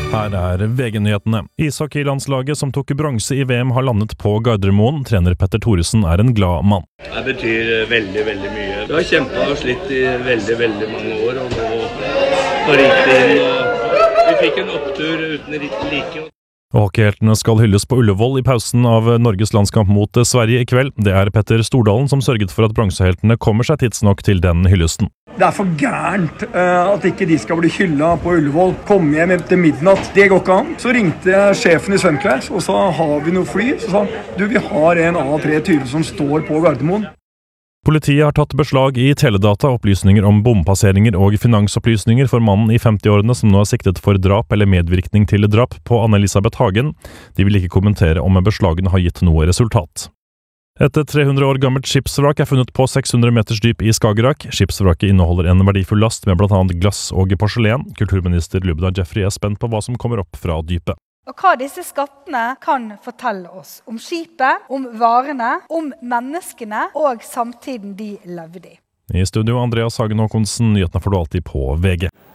Her VG-nyhetene. Ishockeylandslaget som tok bronse i VM har landet på Gardermoen. Trener Petter Thoresen en glad mann. Det betyr veldig, veldig mye. Vi har kjempet og slitt i veldig, veldig mange år, og nå gikk det inn, og vi fikk en opptur uten like. Hockeyheltene skal hylles på Ullevål i pausen av Norges landskamp mot Sverige i kveld. Det Petter Stordalen som sørget for at bronseheltene kommer seg tidsnok til den hyllesten. Det for gærent at ikke de skal bli hyllet på Ullevål. Kom hjem etter midnatt. Det går ikke an. Så ringte jeg sjefen i Sunclass og sa, har vi noe fly? Så sa han, vi har en A320 som står på Gardermoen. Politiet har tatt beslag i teledata, opplysninger om bompasseringer og finansopplysninger for mannen i 50-årene som nå siktet for drap eller medvirkning til drap på Anne-Elisabeth Hagen. De vil ikke kommentere om beslagene har gitt noe resultat. Et 300 år gammelt skipsvrak funnet på 600 meters dyp i Skagerrak. Skipsvraket inneholder en verdifull last med blant annet glass og porselen. Kulturminister Lubna Jeffrey spent på hva som kommer opp fra dypet. Og hva disse skattene kan fortelle oss om skipet, om varene, om menneskene og samtiden de levde i. I studio Andreas Hagen Håkonsen, nyhetene får du alltid på VG.